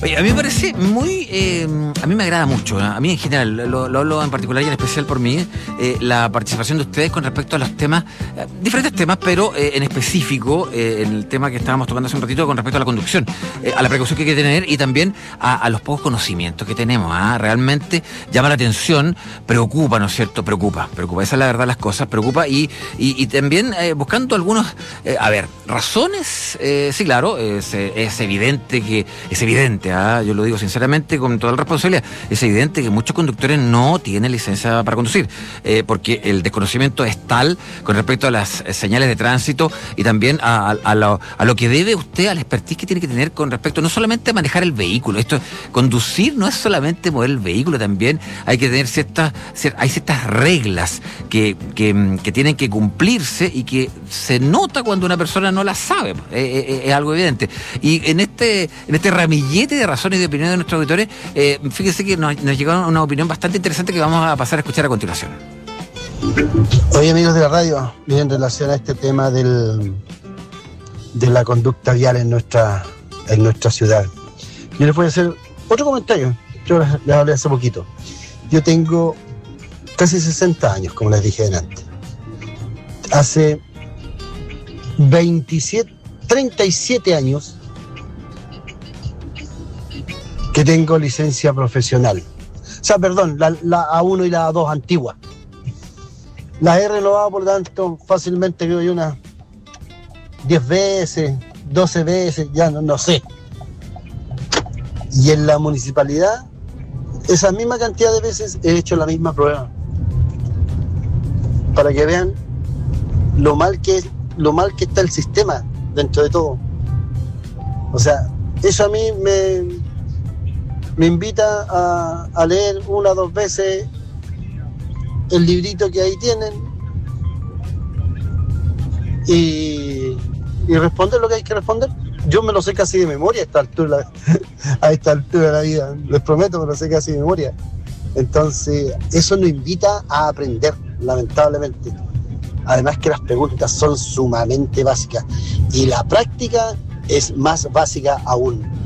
Oye, a mí me parece muy... a mí me agrada mucho, ¿no? A mí en general, lo hablo en particular y en especial por mí, la participación de ustedes con respecto a los temas, diferentes temas, pero en específico, en el tema que estábamos tocando hace un ratito con respecto a la conducción, a la precaución que hay que tener y también a los pocos conocimientos que tenemos. Realmente llama la atención, preocupa, ¿no es cierto? Preocupa. Esa es la verdad las cosas, preocupa y también buscando algunos, razones, sí, claro, es evidente que... Es evidente, yo lo digo sinceramente con toda la responsabilidad, es evidente que muchos conductores no tienen licencia para conducir, porque el desconocimiento es tal con respecto a las señales de tránsito y también a lo que debe usted, al expertise que tiene que tener con respecto no solamente a manejar el vehículo. Conducir no es solamente mover el vehículo, también hay que tener ciertas reglas que tienen que cumplirse y que se nota cuando una persona no las sabe, es algo evidente. Y en este ramillete de razones y de opiniones de nuestros auditores, fíjese que nos llegó una opinión bastante interesante que vamos a pasar a escuchar a continuación. Oye, amigos de la radio, en relación a este tema de la conducta vial en nuestra ciudad, yo les voy a hacer otro comentario. Yo les hablé hace poquito. Yo tengo casi 60 años, como les dije antes. Hace 37 años que tengo licencia profesional. O sea, perdón, la A1 y la A2 antigua. La he renovado, por lo tanto, fácilmente creo yo unas 10 veces, 12 veces, ya no sé. Y en la municipalidad, esa misma cantidad de veces he hecho la misma prueba. Para que vean lo mal que está el sistema dentro de todo. O sea, eso a mí me invita a leer 1 o 2 veces el librito que ahí tienen y responder lo que hay que responder. Yo me lo sé casi de memoria a esta altura de la vida, les prometo, me lo sé casi de memoria. Entonces, eso nos invita a aprender, lamentablemente. Además que las preguntas son sumamente básicas y la práctica es más básica aún.